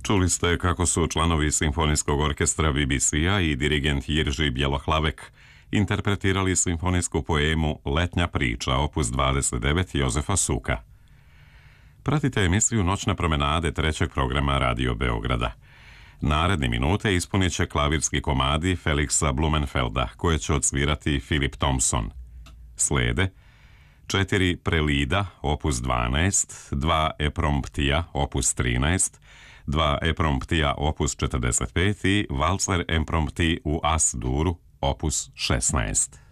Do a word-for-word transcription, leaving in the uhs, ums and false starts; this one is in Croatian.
Čuli ste kako su članovi Simfonijskog orkestra B B C-a i dirigent Jirži Bjelohlavek interpretirali simfonijsku poemu Letnja priča, opus dvadeset devet Jozefa Suka. Pratite emisiju Noćne promenade trećeg programa Radio Beograda. Naredne minute ispunit će klavirski komadi Felixa Blumenfelda, koje će odsvirati Philip Thompson. Slede četiri prelida, opus dvanaest, dva epromptija, opus trinaest, dva epromptija, opus četrdeset pet i valcer emprompti u As-duru, opus šesnaest.